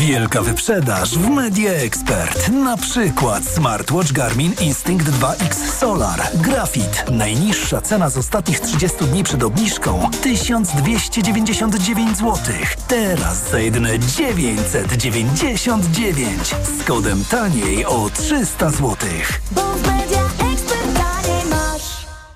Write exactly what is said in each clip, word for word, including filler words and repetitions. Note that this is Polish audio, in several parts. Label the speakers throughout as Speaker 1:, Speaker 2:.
Speaker 1: Wielka wyprzedaż w Media Expert. Na przykład smartwatch Garmin Instinct dwa X Solar. Grafit. Najniższa cena z ostatnich trzydziestu dni przed obniżką tysiąc dwieście dziewięćdziesiąt dziewięć złotych. Teraz za jedyne dziewięćset dziewięćdziesiąt dziewięć. Z kodem taniej o trzysta złotych.
Speaker 2: Bo w Media Expert taniej masz.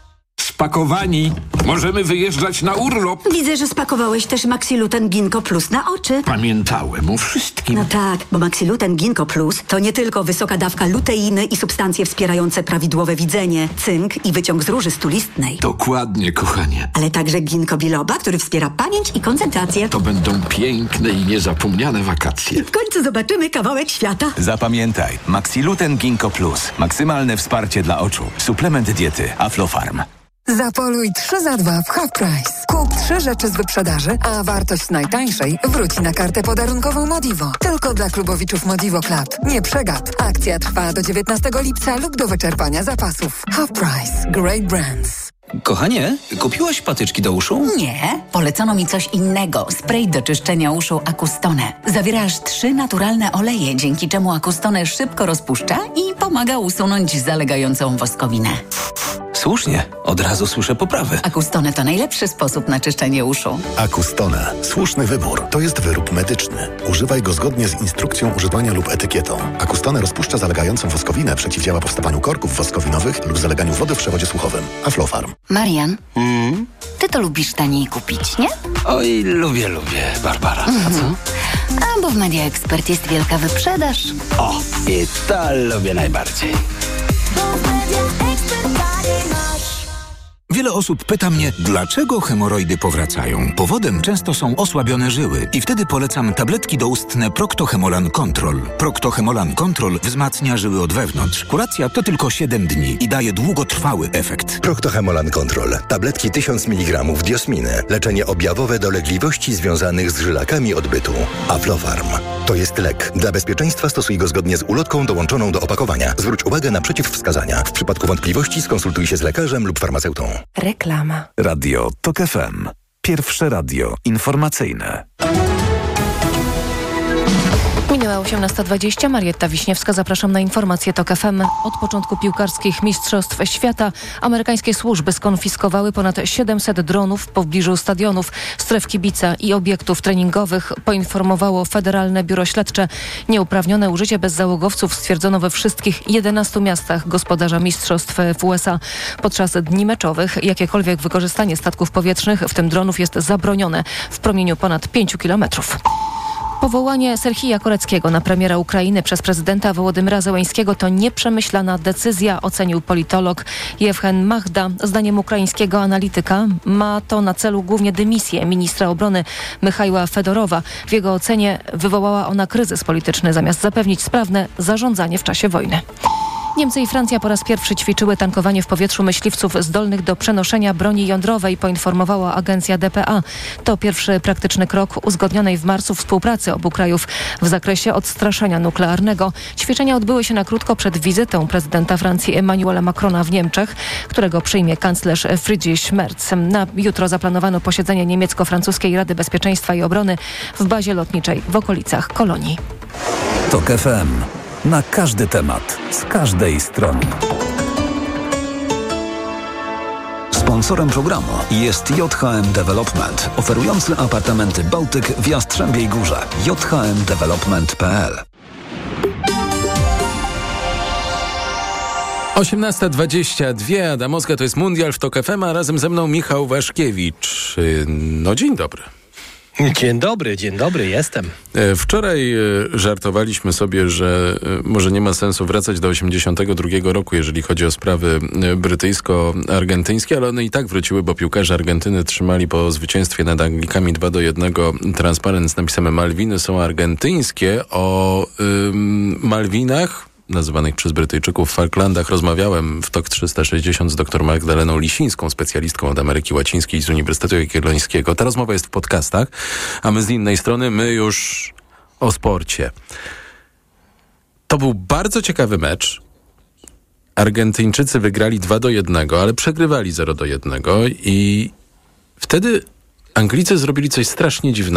Speaker 3: Spakowani. Możemy wyjeżdżać na urlop.
Speaker 4: Widzę, że spakowałeś też Maxiluten Ginkgo Plus na oczy.
Speaker 3: Pamiętałem o wszystkim.
Speaker 4: No tak, bo Maxiluten Ginkgo Plus to nie tylko wysoka dawka luteiny i substancje wspierające prawidłowe widzenie, cynk i wyciąg z róży stulistnej.
Speaker 3: Dokładnie, kochanie.
Speaker 4: Ale także ginkgo biloba, który wspiera pamięć i koncentrację.
Speaker 3: To będą piękne i niezapomniane wakacje.
Speaker 4: W końcu zobaczymy kawałek świata.
Speaker 5: Zapamiętaj, Maxiluten Ginkgo Plus. Maksymalne wsparcie dla oczu. Suplement diety Aflofarm.
Speaker 6: Zapoluj trzy za dwa w Half Price. Kup trzy rzeczy z wyprzedaży, a wartość najtańszej wróci na kartę podarunkową Modivo. Tylko dla klubowiczów Modivo Club. Nie przegap. Akcja trwa do dziewiętnastego lipca lub do wyczerpania zapasów. Half Price. Great brands.
Speaker 7: Kochanie, kupiłaś patyczki do uszu?
Speaker 8: Nie, polecono mi coś innego. Spray do czyszczenia uszu Acustone. Zawiera aż trzy naturalne oleje, dzięki czemu Acustone szybko rozpuszcza i pomaga usunąć zalegającą woskowinę.
Speaker 7: Słusznie, od razu słyszę poprawy.
Speaker 8: Acustone to najlepszy sposób na czyszczenie uszu.
Speaker 9: Acustone. Słuszny wybór. To jest wyrób medyczny. Używaj go zgodnie z instrukcją używania lub etykietą. Acustone rozpuszcza zalegającą woskowinę, przeciwdziała powstawaniu korków woskowinowych lub zaleganiu wody w przewodzie słuchowym. Aflofarm.
Speaker 8: Marian,
Speaker 7: Mm?
Speaker 8: ty to lubisz taniej kupić, nie?
Speaker 7: Oj, lubię, lubię, Barbara. A co?
Speaker 8: A bo w Media Expert jest wielka wyprzedaż.
Speaker 7: O, i to lubię najbardziej.
Speaker 2: Bo w Media Expert taniej masz.
Speaker 10: Wiele osób pyta mnie, dlaczego hemoroidy powracają. Powodem często są osłabione żyły i wtedy polecam tabletki doustne Procto-Hemolan Control. Procto-Hemolan Control wzmacnia żyły od wewnątrz. Kuracja to tylko siedem dni i daje długotrwały efekt.
Speaker 11: Procto-Hemolan Control. Tabletki tysiąc miligramów diosminy. Leczenie objawowe dolegliwości związanych z żylakami odbytu. Aflofarm. To jest lek. Dla bezpieczeństwa stosuj go zgodnie z ulotką dołączoną do opakowania. Zwróć uwagę na przeciwwskazania. W przypadku wątpliwości skonsultuj się z lekarzem lub farmaceutą.
Speaker 6: Reklama.
Speaker 12: Radio TOK F M. Pierwsze radio informacyjne.
Speaker 13: Minęła osiemnasta dwadzieścia. Marietta Wiśniewska, zapraszam na informacje TOK F M. Od początku piłkarskich mistrzostw świata amerykańskie służby skonfiskowały ponad siedemset dronów w pobliżu stadionów, stref kibica i obiektów treningowych, poinformowało Federalne Biuro Śledcze. Nieuprawnione użycie bezzałogowców stwierdzono we wszystkich jedenastu miastach gospodarza mistrzostw w U S A. Podczas dni meczowych jakiekolwiek wykorzystanie statków powietrznych, w tym dronów, jest zabronione w promieniu ponad pięciu kilometrów. Powołanie Serhija Koreckiego na premiera Ukrainy przez prezydenta Wołodymyra Zełenskiego to nieprzemyślana decyzja, ocenił politolog Jewchen Machda. Zdaniem ukraińskiego analityka ma to na celu głównie dymisję ministra obrony Michajła Fedorowa. W jego ocenie wywołała ona kryzys polityczny, zamiast zapewnić sprawne zarządzanie w czasie wojny. Niemcy i Francja po raz pierwszy ćwiczyły tankowanie w powietrzu myśliwców zdolnych do przenoszenia broni jądrowej, poinformowała agencja D P A. To pierwszy praktyczny krok uzgodnionej w marcu współpracy obu krajów w zakresie odstraszania nuklearnego. Ćwiczenia odbyły się na krótko przed wizytą prezydenta Francji Emmanuela Macrona w Niemczech, którego przyjmie kanclerz Friedrich Merz. Na jutro zaplanowano posiedzenie niemiecko-francuskiej Rady Bezpieczeństwa i Obrony w bazie lotniczej w okolicach Kolonii.
Speaker 12: TOK F M. Na każdy temat, z każdej strony. Sponsorem programu jest J H M Development, oferujący apartamenty Bałtyk w Jastrzębiej Górze. j h m development kropka p l.
Speaker 14: osiemnasta dwadzieścia dwa, Adamowska, to jest Mundial w TOK F M, a razem ze mną Michał Waszkiewicz. No dzień dobry.
Speaker 15: Dzień dobry, dzień dobry, jestem.
Speaker 14: Wczoraj żartowaliśmy sobie, że może nie ma sensu wracać do osiemdziesiątego drugiego roku, jeżeli chodzi o sprawy brytyjsko-argentyńskie, ale one i tak wróciły, bo piłkarze Argentyny trzymali po zwycięstwie nad Anglikami dwa do jednego transparent z napisem Malwiny są argentyńskie. O ym, Malwinach, nazywanych przez Brytyjczyków Falklandach, rozmawiałem w TOK trzysta sześćdziesiąt z dr Magdaleną Lisińską, specjalistką od Ameryki Łacińskiej z Uniwersytetu Jagiellońskiego. Ta rozmowa jest w podcastach, a my z innej strony, my już o sporcie. To był bardzo ciekawy mecz. Argentyńczycy wygrali dwa do jednego, ale przegrywali zero do jednego i wtedy Anglicy zrobili coś strasznie dziwnego.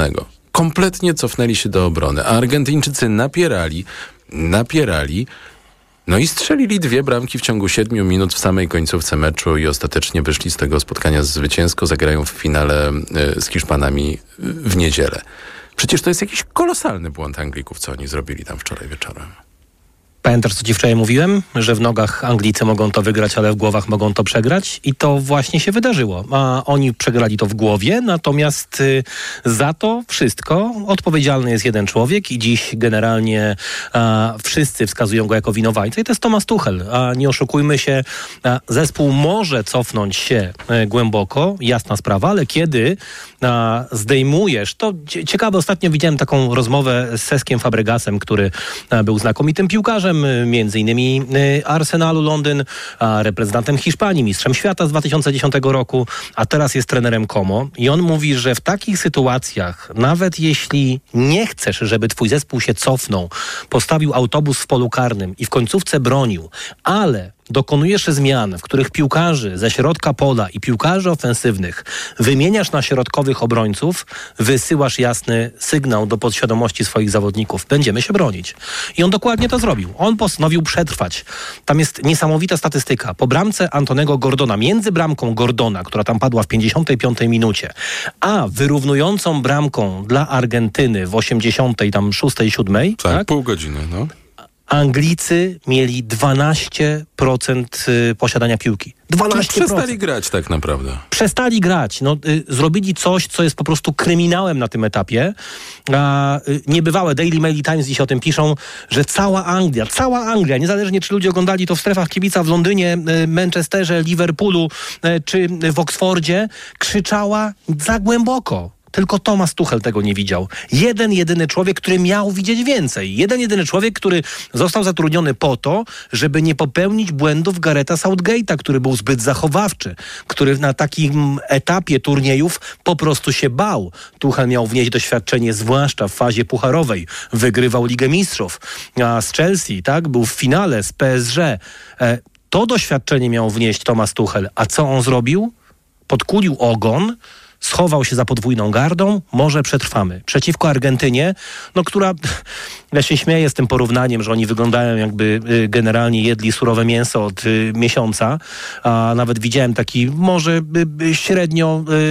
Speaker 14: kompletnie cofnęli się do obrony, a Argentyńczycy napierali, napierali, no i strzelili dwie bramki w ciągu siedmiu minut w samej końcówce meczu i ostatecznie wyszli z tego spotkania zwycięsko, zagrają w finale z Hiszpanami w niedzielę. Przecież to jest jakiś kolosalny błąd Anglików, co oni zrobili tam wczoraj wieczorem.
Speaker 15: Pamiętasz, co ci wczoraj mówiłem? Że w nogach Anglicy mogą to wygrać, ale w głowach mogą to przegrać. I to właśnie się wydarzyło. A oni przegrali to w głowie, natomiast y, za to wszystko odpowiedzialny jest jeden człowiek i dziś generalnie a, wszyscy wskazują go jako winowajcę i to jest Thomas Tuchel. A nie oszukujmy się, a, zespół może cofnąć się e, głęboko, jasna sprawa, ale kiedy a, zdejmujesz, to cie, ciekawe, ostatnio widziałem taką rozmowę z Seskiem Fabregasem, który a, był znakomitym piłkarzem, między innymi Arsenalu Londyn, a reprezentantem Hiszpanii, mistrzem świata z dwa tysiące dziesiątego roku, a teraz jest trenerem Como. I on mówi, że w takich sytuacjach, nawet jeśli nie chcesz, żeby twój zespół się cofnął, postawił autobus w polu karnym i w końcówce bronił, ale dokonujesz zmian, w których piłkarzy ze środka pola i piłkarzy ofensywnych wymieniasz na środkowych obrońców, wysyłasz jasny sygnał do podświadomości swoich zawodników. Będziemy się bronić. I on dokładnie to zrobił. On postanowił przetrwać. Tam jest niesamowita statystyka. Po bramce Antonego Gordona, między bramką Gordona, która tam padła w pięćdziesiątej piątej minucie, a wyrównującą bramką dla Argentyny w osiemdziesiątej tam szóstej, siódmej,
Speaker 14: tak,
Speaker 15: tak?
Speaker 14: pół godziny, no.
Speaker 15: Anglicy mieli dwanaście procent posiadania piłki. dwanaście procent.
Speaker 14: Czyli przestali grać tak naprawdę.
Speaker 15: Przestali grać. No, y, zrobili coś, co jest po prostu kryminałem na tym etapie. A, y, niebywałe. Daily Mail Times dziś o tym piszą, że cała Anglia, cała Anglia, niezależnie czy ludzie oglądali to w strefach kibica w Londynie, y, Manchesterze, Liverpoolu y, czy w Oksfordzie, krzyczała za głęboko. Tylko Thomas Tuchel tego nie widział. Jeden, jedyny człowiek, który miał widzieć więcej. Jeden, jedyny człowiek, który został zatrudniony po to, żeby nie popełnić błędów Garetha Southgate'a, który był zbyt zachowawczy, który na takim etapie turniejów po prostu się bał. Tuchel miał wnieść doświadczenie, zwłaszcza w fazie pucharowej. Wygrywał Ligę Mistrzów a z Chelsea, tak? Był w finale z P S G. E, to doświadczenie miał wnieść Thomas Tuchel. A co on zrobił? Podkulił ogon, schował się za podwójną gardą, może przetrwamy. Przeciwko Argentynie, no która, ja się śmieję z tym porównaniem, że oni wyglądają jakby y, generalnie jedli surowe mięso od y, miesiąca, a nawet widziałem taki może y, y, średnio y,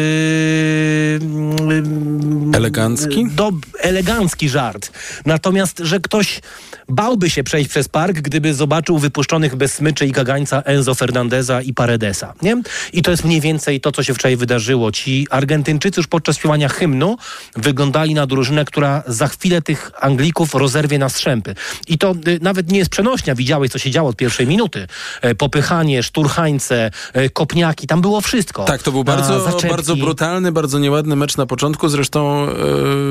Speaker 14: y, elegancki?
Speaker 15: Do, elegancki żart. Natomiast, że ktoś bałby się przejść przez park, gdyby zobaczył wypuszczonych bez smyczy i kagańca Enzo Fernandeza i Paredesa, nie? I to jest mniej więcej to, co się wczoraj wydarzyło. Ci Argentyńczycy już podczas śpiewania hymnu wyglądali na drużynę, która za chwilę tych Anglików rozerwie na strzępy. I to y, nawet nie jest przenośnia. Widziałeś, co się działo od pierwszej minuty. E, popychanie, szturchańce, e, kopniaki, tam było wszystko.
Speaker 14: Tak, to był bardzo, bardzo brutalny, bardzo nieładny mecz na początku, zresztą e,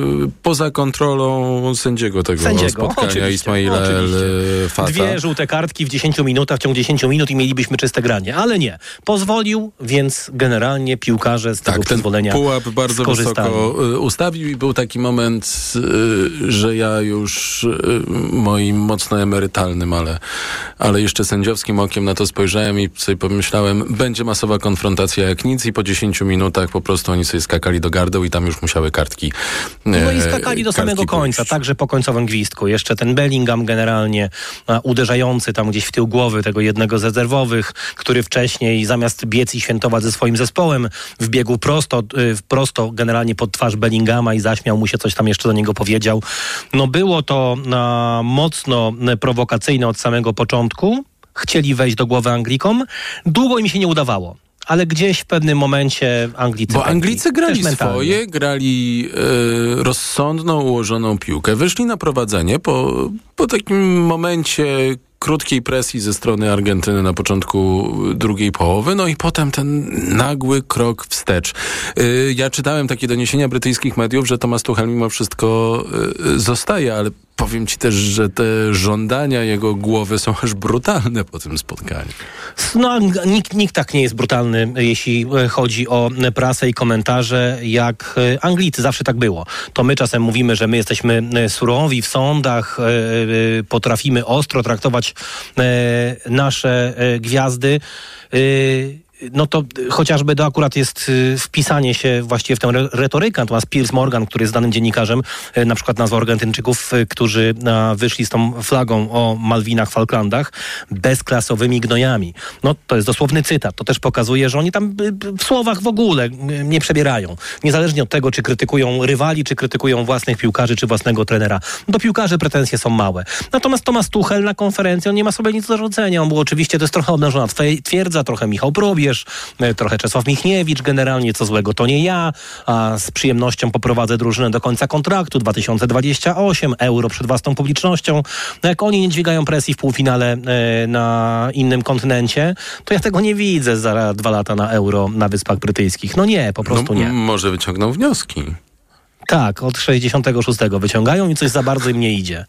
Speaker 14: poza kontrolą sędziego tego sędziego, spotkania, oczywiście, Ismaila El Fata.
Speaker 15: Dwie żółte kartki w dziesięciu minutach, w ciągu dziesięciu minut i mielibyśmy czyste granie. Ale nie. Pozwolił, więc generalnie piłkarze z tego
Speaker 14: tak,
Speaker 15: przyzwolenia
Speaker 14: pułap bardzo wysoko ustawił i był taki moment, że ja już moim mocno emerytalnym, ale, ale jeszcze sędziowskim okiem na to spojrzałem i sobie pomyślałem, będzie masowa konfrontacja jak nic i po dziesięciu minutach po prostu oni sobie skakali do gardeł i tam już musiały kartki
Speaker 15: No i skakali do samego końca, pójść. Także po końcowym gwizdku. Jeszcze ten Bellingham generalnie a, uderzający tam gdzieś w tył głowy tego jednego z rezerwowych, który wcześniej zamiast biec i świętować ze swoim zespołem wbiegł prosto prosto generalnie pod twarz Bellinghama i zaśmiał mu się, coś tam jeszcze do niego powiedział. No było to a, mocno prowokacyjne od samego początku. Chcieli wejść do głowy Anglikom. Długo im się nie udawało. Ale gdzieś w pewnym momencie Anglicy...
Speaker 14: Bo Anglicy grali swoje, grali e, rozsądną, ułożoną piłkę. Wyszli na prowadzenie po, po takim momencie krótkiej presji ze strony Argentyny na początku drugiej połowy, no i potem ten nagły krok wstecz. Yy, ja czytałem takie doniesienia brytyjskich mediów, że Thomas Tuchel mimo wszystko yy, zostaje, ale powiem ci też, że te żądania jego głowy są aż brutalne po tym spotkaniu.
Speaker 15: No, nikt, nikt tak nie jest brutalny, jeśli chodzi o prasę i komentarze, jak Anglicy. Zawsze tak było. To my czasem mówimy, że my jesteśmy surowi w sądach, potrafimy ostro traktować nasze gwiazdy. no to chociażby to akurat jest wpisanie się właściwie w tę retorykę. Natomiast Piers Morgan, który jest znanym dziennikarzem, na przykład nazwał Argentyńczyków, którzy wyszli z tą flagą o Malwinach, Falklandach, bezklasowymi gnojami. No to jest dosłowny cytat. To też pokazuje, że oni tam w słowach w ogóle nie przebierają. Niezależnie od tego, czy krytykują rywali, czy krytykują własnych piłkarzy, czy własnego trenera. Do piłkarzy pretensje są małe. Natomiast Tomasz Tuchel na konferencji, on nie ma sobie nic do zarzucenia. On był oczywiście, to jest trochę obnażona twierdza, trochę Michał Probierz, trochę Czesław Michniewicz, generalnie co złego to nie ja, a z przyjemnością poprowadzę drużynę do końca kontraktu dwa tysiące dwudziesty ósmy, euro przed własną publicznością. No jak oni nie dźwigają presji w półfinale e, na innym kontynencie, to ja tego nie widzę za dwa lata na euro na Wyspach Brytyjskich. No nie, po prostu
Speaker 14: no,
Speaker 15: nie.
Speaker 14: Może wyciągną wnioski.
Speaker 15: Tak, od sześćdziesiątego szóstego wyciągają i coś za bardzo im nie idzie.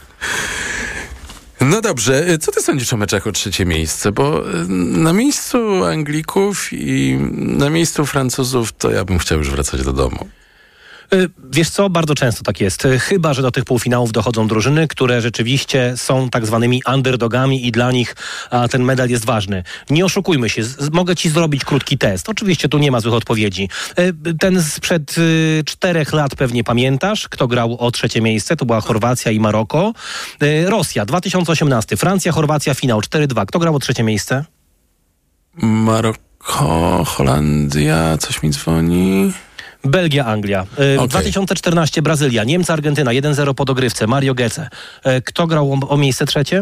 Speaker 14: No dobrze, co ty sądzisz o meczach o trzecie miejsce? Bo na miejscu Anglików i na miejscu Francuzów to ja bym chciał już wracać do domu.
Speaker 15: Wiesz co, bardzo często tak jest. Chyba że do tych półfinałów dochodzą drużyny, które rzeczywiście są tak zwanymi underdogami i dla nich a, ten medal jest ważny. Nie oszukujmy się, z- mogę ci zrobić krótki test. Oczywiście tu nie ma złych odpowiedzi. Ten sprzed y, czterech lat pewnie pamiętasz, kto grał o trzecie miejsce. To była Chorwacja i Maroko. Y, Rosja, dwa tysiące osiemnasty. Francja, Chorwacja, finał cztery dwa. Kto grał o trzecie miejsce?
Speaker 14: Maroko, Holandia, coś mi dzwoni...
Speaker 15: Belgia, Anglia. Yy,
Speaker 14: okay.
Speaker 15: dwa tysiące czternaście Brazylia, Niemcy, Argentyna, jeden zero po dogrywce, Mario Götze. Yy, kto grał o, o miejsce trzecie?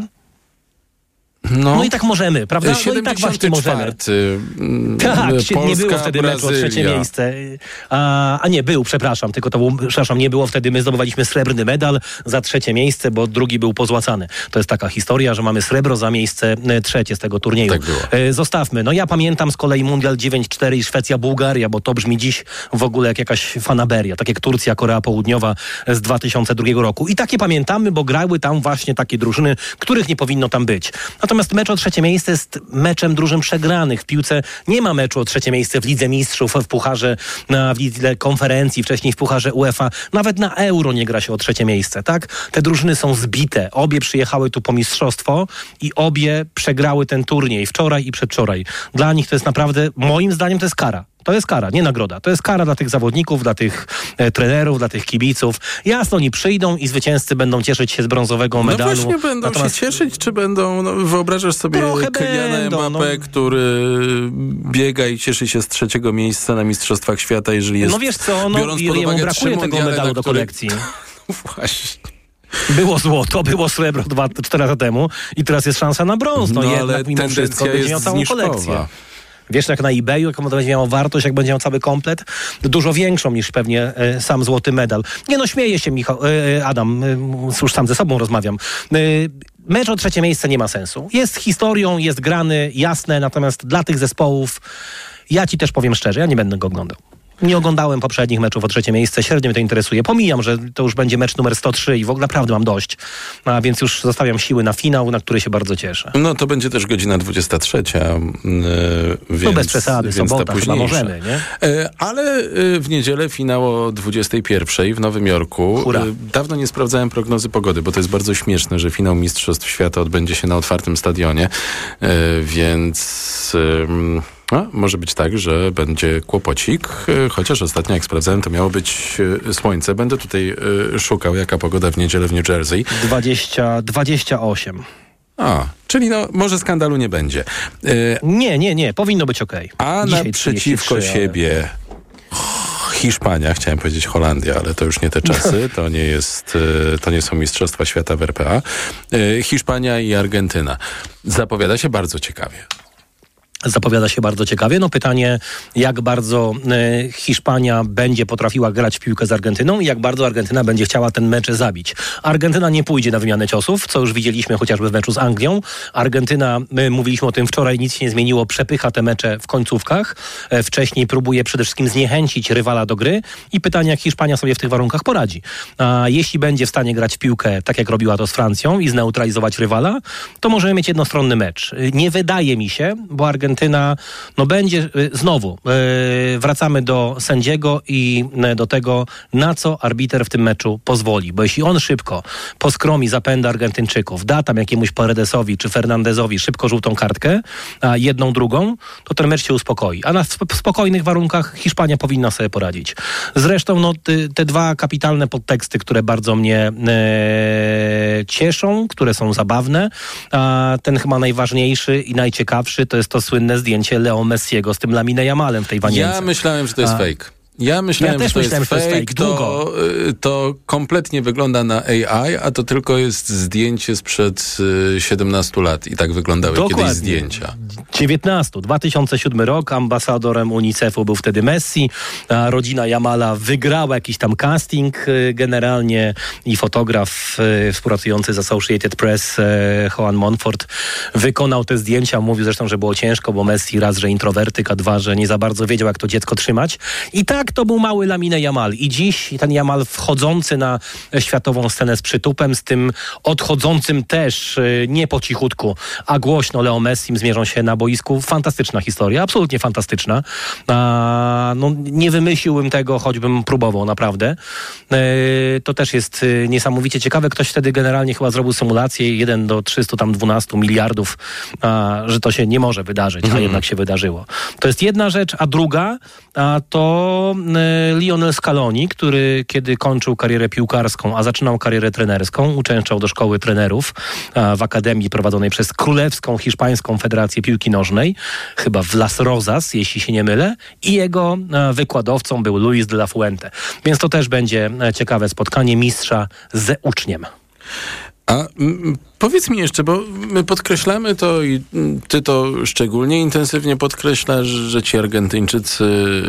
Speaker 15: No. no i tak możemy, prawda? No i tak właśnie możemy. Tak, Polska, nie było wtedy Brazylia. Meczu o trzecie miejsce. A, a nie, był, przepraszam, tylko to był, przepraszam, nie było wtedy, my zdobywaliśmy srebrny medal za trzecie miejsce, bo drugi był pozłacany. To jest taka historia, że mamy srebro za miejsce trzecie z tego turnieju.
Speaker 14: Tak było.
Speaker 15: Zostawmy. No ja pamiętam z kolei Mundial dziewięć cztery i Szwecja-Bułgaria, bo to brzmi dziś w ogóle jak jakaś fanaberia, tak jak Turcja, Korea Południowa z dwa tysiące drugiego roku. I takie pamiętamy, bo grały tam właśnie takie drużyny, których nie powinno tam być. Natomiast mecz o trzecie miejsce jest meczem drużyn przegranych. W piłce nie ma meczu o trzecie miejsce w Lidze Mistrzów, w Pucharze, na, w Lidze Konferencji, wcześniej w Pucharze UEFA. Nawet na Euro nie gra się o trzecie miejsce, tak? Te drużyny są zbite. Obie przyjechały tu po mistrzostwo i obie przegrały ten turniej wczoraj i przedwczoraj. Dla nich to jest naprawdę, moim zdaniem, to jest kara. To jest kara, nie nagroda. To jest kara dla tych zawodników, dla tych e, trenerów, dla tych kibiców. Jasno, oni przyjdą i zwycięzcy będą cieszyć się z brązowego medalu.
Speaker 14: No właśnie będą Natomiast... się cieszyć, czy będą... No, wyobrażasz sobie Kyliana Mbappé, no. który biega i cieszy się z trzeciego miejsca na Mistrzostwach Świata, jeżeli jest...
Speaker 15: No wiesz co, no,
Speaker 14: biorąc pod uwagę
Speaker 15: brakuje tego medalu do
Speaker 14: który...
Speaker 15: kolekcji.
Speaker 14: No właśnie.
Speaker 15: Było złoto, było srebro dwa, cztery lata temu i teraz jest szansa na brąz. No,
Speaker 14: no
Speaker 15: jednak
Speaker 14: ale
Speaker 15: mimo wszystko będzie miał całą
Speaker 14: zniżkowa.
Speaker 15: kolekcję. Wiesz, jak na eBayu, jaką to będzie miało wartość, jak będzie miał cały komplet? Dużo większą niż pewnie e, sam złoty medal. Nie no, śmieję się, Michał, e, Adam, e, już sam ze sobą rozmawiam. E, mecz o trzecie miejsce nie ma sensu. Jest historią, jest grany, jasne, natomiast dla tych zespołów, ja ci też powiem szczerze, ja nie będę go oglądał. Nie oglądałem poprzednich meczów o trzecie miejsce, średnio mnie to interesuje. Pomijam, że to już będzie mecz numer sto trzy i w ogóle naprawdę mam dość. A więc już zostawiam siły na finał, na który się bardzo cieszę.
Speaker 14: No to będzie też godzina dwudziesta trzecia. Yy, więc,
Speaker 15: no bez przesady, sobota chyba możemy, nie?
Speaker 14: Yy, ale yy, w niedzielę finał o dwudziestej pierwszej w Nowym Jorku. Yy, dawno nie sprawdzałem prognozy pogody, bo to jest bardzo śmieszne, że finał Mistrzostw Świata odbędzie się na otwartym stadionie. Yy, więc... Yy, No, może być tak, że będzie kłopocik, chociaż ostatnio jak sprawdzałem, to miało być słońce. Będę tutaj szukał, jaka pogoda w niedzielę w New Jersey.
Speaker 15: dwadzieścia, dwadzieścia osiem.
Speaker 14: A, czyli no może skandalu nie będzie.
Speaker 15: Y- nie, nie, nie, powinno być okej.
Speaker 14: Okay. A Dzisiaj naprzeciwko siebie ale... Hiszpania, chciałem powiedzieć Holandia, ale to już nie te czasy, to nie jest, to nie są Mistrzostwa Świata w R P A. Hiszpania i Argentyna. Zapowiada się bardzo ciekawie.
Speaker 15: Zapowiada się bardzo ciekawie. No pytanie, jak bardzo y, Hiszpania będzie potrafiła grać w piłkę z Argentyną i jak bardzo Argentyna będzie chciała ten mecz zabić. Argentyna nie pójdzie na wymianę ciosów, co już widzieliśmy chociażby w meczu z Anglią. Argentyna, my mówiliśmy o tym wczoraj, nic się nie zmieniło, przepycha te mecze w końcówkach. E, wcześniej próbuje przede wszystkim zniechęcić rywala do gry i pytanie, jak Hiszpania sobie w tych warunkach poradzi. A jeśli będzie w stanie grać w piłkę tak, jak robiła to z Francją i zneutralizować rywala, to możemy mieć jednostronny mecz. Nie wydaje mi się, bo Argentyna Argentyna no będzie y, znowu y, wracamy do sędziego i y, do tego, na co arbiter w tym meczu pozwoli, bo jeśli on szybko poskromi zapędy Argentyńczyków, da tam jakiemuś Paredesowi czy Fernandezowi szybko żółtą kartkę, a jedną, drugą, to ten mecz się uspokoi. A na w spokojnych warunkach Hiszpania powinna sobie poradzić. Zresztą no, ty, te dwa kapitalne podteksty, które bardzo mnie e, cieszą, które są zabawne, a ten chyba najważniejszy i najciekawszy to jest to słynne zdjęcie Leo Messiego z tym Lamine Yamalem w tej wanience.
Speaker 14: Ja myślałem, że to jest
Speaker 15: a,
Speaker 14: fake. Ja myślałem,
Speaker 15: ja
Speaker 14: że, to
Speaker 15: myślałem
Speaker 14: jest
Speaker 15: że to jest
Speaker 14: fake,
Speaker 15: fake. Długo.
Speaker 14: To, to kompletnie wygląda na A I, a to tylko jest zdjęcie sprzed siedemnastu lat i tak wyglądały
Speaker 15: Dokładnie.
Speaker 14: kiedyś zdjęcia.
Speaker 15: dziewiętnastu, dwa tysiące siódmy rok, ambasadorem UNICEF-u był wtedy Messi, a rodzina Yamala wygrała jakiś tam casting generalnie i fotograf współpracujący z Associated Press Joan Monfort wykonał te zdjęcia, mówił zresztą, że było ciężko, bo Messi raz, że introwertyk, a dwa, że nie za bardzo wiedział, jak to dziecko trzymać i tak to był mały Lamine Yamal i dziś ten Yamal wchodzący na światową scenę z przytupem, z tym odchodzącym też nie po cichutku, a głośno Leo Messim zmierzą się na boisku. Fantastyczna historia, absolutnie fantastyczna. A, no, nie wymyśliłbym tego, choćbym próbował, naprawdę. E, to też jest e, niesamowicie ciekawe. Ktoś wtedy generalnie chyba zrobił symulację jeden do trzystu dwunastu miliardów, a, że to się nie może wydarzyć,
Speaker 14: Mhm.
Speaker 15: a jednak się wydarzyło. To jest jedna rzecz, a druga a to e, Lionel Scaloni, który kiedy kończył karierę piłkarską, a zaczynał karierę trenerską, uczęszczał do szkoły trenerów a, w akademii prowadzonej przez Królewską Hiszpańską Federację Piłki Nożnej, chyba w Las Rozas, jeśli się nie mylę, i jego e, wykładowcą był Luis de la Fuente. Więc to też będzie e, ciekawe spotkanie mistrza z uczniem.
Speaker 14: A mm, powiedz mi jeszcze, bo my podkreślamy to i mm, ty to szczególnie intensywnie podkreślasz, że ci Argentyńczycy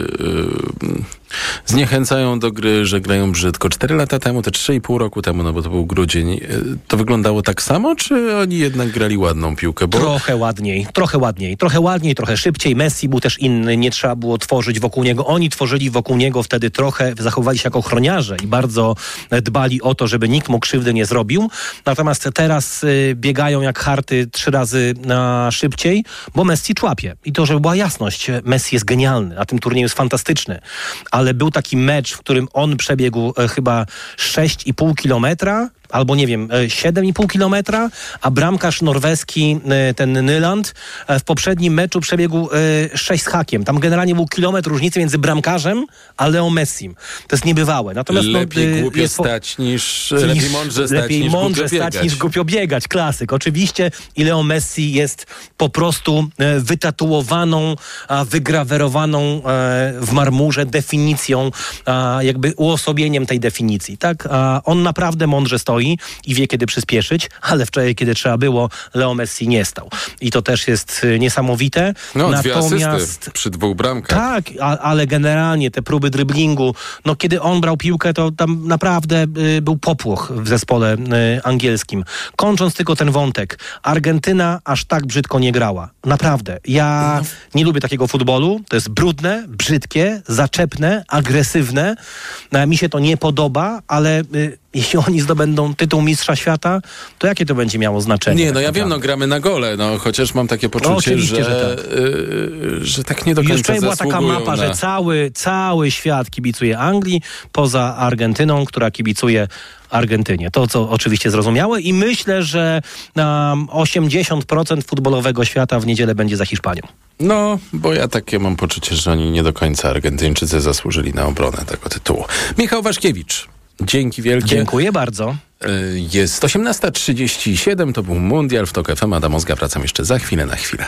Speaker 14: yy, zniechęcają do gry, że grają brzydko. Cztery lata temu, te trzy i pół roku temu, no bo to był grudzień, yy, to wyglądało tak samo, czy oni jednak grali ładną piłkę? Bo...
Speaker 15: Trochę ładniej, trochę ładniej, trochę ładniej, trochę szybciej. Messi był też inny, nie trzeba było tworzyć wokół niego. Oni tworzyli wokół niego wtedy trochę, zachowali się jako ochroniarze i bardzo dbali o to, żeby nikt mu krzywdy nie zrobił. Natomiast teraz y, biegają jak harty trzy razy na szybciej, bo Messi człapie. I to, żeby była jasność, Messi jest genialny, a tym turnieju jest fantastyczny. Ale był taki mecz, w którym on przebiegł e, chyba sześć i pół kilometra, albo nie wiem, siedem i pół kilometra, a bramkarz norweski, ten Nyland, w poprzednim meczu przebiegł sześć z hakiem. Tam generalnie był kilometr różnicy między bramkarzem a Leo Messim. To jest niebywałe. Natomiast
Speaker 14: lepiej
Speaker 15: no,
Speaker 14: głupio
Speaker 15: jest po...
Speaker 14: stać niż... Lepiej mądrze stać
Speaker 15: lepiej
Speaker 14: niż
Speaker 15: mądrze
Speaker 14: głupio
Speaker 15: stać
Speaker 14: biegać.
Speaker 15: niż głupio biegać. Klasyk. Oczywiście i Leo Messi jest po prostu wytatuowaną, wygrawerowaną w marmurze definicją, jakby uosobieniem tej definicji. Tak? On naprawdę mądrze stoi i wie, kiedy przyspieszyć, ale wczoraj, kiedy trzeba było, Leo Messi nie stał. I to też jest niesamowite.
Speaker 14: No,
Speaker 15: Natomiast
Speaker 14: dwie asysty przy dwóch bramkach.
Speaker 15: Tak, a, ale generalnie te próby dryblingu, no kiedy on brał piłkę, to tam naprawdę y, był popłoch w zespole y, angielskim. Kończąc tylko ten wątek, Argentyna aż tak brzydko nie grała. Naprawdę. Ja no. nie lubię takiego futbolu. To jest brudne, brzydkie, zaczepne, agresywne. No, mi się to nie podoba, ale y, jeśli oni zdobędą tytuł mistrza świata, to jakie to będzie miało znaczenie?
Speaker 14: Nie, no
Speaker 15: tak
Speaker 14: ja
Speaker 15: naprawdę?
Speaker 14: wiem, no gramy na gole, no chociaż mam takie poczucie,
Speaker 15: no,
Speaker 14: że,
Speaker 15: że, tak.
Speaker 14: yy, że tak nie do końca
Speaker 15: Już była taka mapa,
Speaker 14: na...
Speaker 15: że cały, cały świat kibicuje Anglii, poza Argentyną, która kibicuje Argentynie. To, co oczywiście zrozumiałe i myślę, że um, osiemdziesiąt procent futbolowego świata w niedzielę będzie za Hiszpanią.
Speaker 14: No, bo ja takie mam poczucie, że oni nie do końca Argentyńczycy zasłużyli na obronę tego tytułu. Michał Waszkiewicz, dzięki wielkie.
Speaker 15: Dziękuję bardzo.
Speaker 14: Jest osiemnasta trzydzieści siedem, to był Mundial w Tok F M. Adam Ozga, wracam jeszcze za chwilę na chwilę.